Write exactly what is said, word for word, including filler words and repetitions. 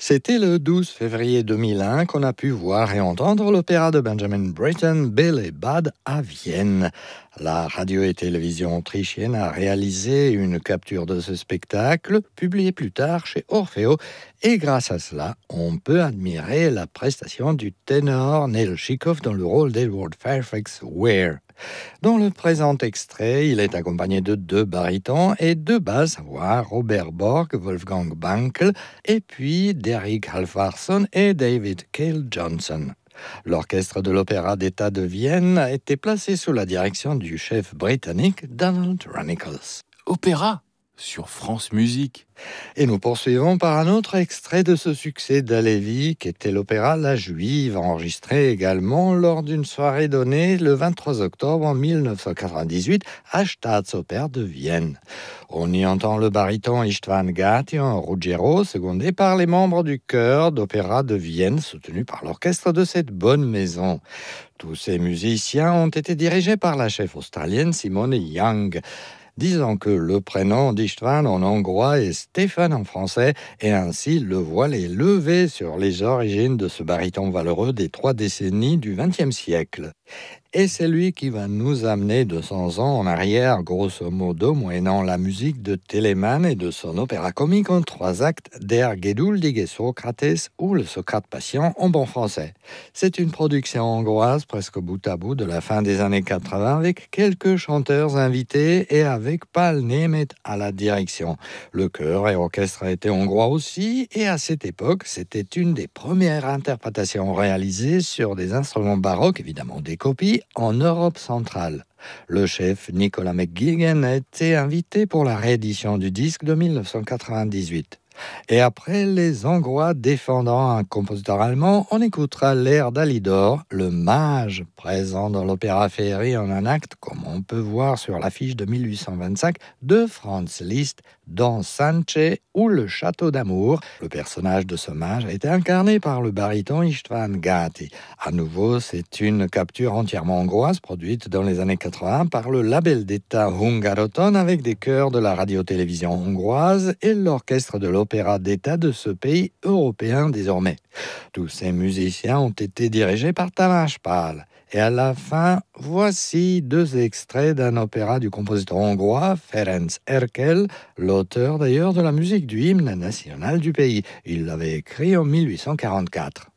C'était le douze février deux mille un qu'on a pu voir et entendre l'opéra de Benjamin Britten, Bill et Bud, à Vienne. La radio et télévision autrichienne a réalisé une capture de ce spectacle, publiée plus tard chez Orfeo, et grâce à cela, on peut admirer la prestation du ténor Neil Chikov dans le rôle d'Edward Fairfax Ware. Dans le présent extrait, il est accompagné de deux barytons et deux basses, à savoir Robert Borg, Wolfgang Bankel, et puis Derek Halfarsson et David Cale Johnson. L'orchestre de l'Opéra d'État de Vienne a été placé sous la direction du chef britannique Donald Runnicles. Opéra sur France Musique. Et nous poursuivons par un autre extrait de ce succès d'Halévy, qui était l'opéra La Juive, enregistré également lors d'une soirée donnée le vingt-trois octobre mille neuf cent quatre-vingt-dix-huit à Staatsoper de Vienne. On y entend le baryton István Gatti en Ruggiero, secondé par les membres du chœur d'opéra de Vienne, soutenu par l'orchestre de cette bonne maison. Tous ces musiciens ont été dirigés par la chef australienne Simone Young. Disons que le prénom d'István en hongrois est Stéphane en français, et ainsi le voile est levé sur les origines de ce baryton valeureux des trois décennies du vingtième siècle. Et c'est lui qui va nous amener deux cents ans en arrière, grosso modo, moyennant la musique de Telemann et de son opéra comique en trois actes Der geduldige Sokrates, ou le Socrate patient en bon français. C'est une production hongroise presque bout à bout de la fin des années quatre-vingts, avec quelques chanteurs invités et avec Pál Németh à la direction. Le chœur et orchestre étaient hongrois aussi, et à cette époque, c'était une des premières interprétations réalisées sur des instruments baroques, évidemment des copies, en Europe centrale. Le chef Nicolas McGuigan a été invité pour la réédition du disque de mille neuf cent quatre-vingt-dix-huit. Et après les Hongrois défendant un compositeur allemand, on écoutera l'air d'Alidor, le mage, présent dans l'opéra Féerie en un acte, comme on peut voir sur l'affiche de mille huit cent vingt-cinq de Franz Liszt, dans Sanche ou le Château d'amour. Le personnage de ce mage a été incarné par le baryton István Gatti. À nouveau, c'est une capture entièrement hongroise, produite dans les années quatre-vingts par le label d'État Hungaroton, avec des chœurs de la radio-télévision hongroise et l'orchestre de l'opéra d'État de ce pays européen désormais. Tous ces musiciens ont été dirigés par Tamás Pál. Et à la fin, voici deux extraits d'un opéra du compositeur hongrois Ferenc Erkel, l'auteur d'ailleurs de la musique du hymne national du pays. Il l'avait écrit en mille huit cent quarante-quatre.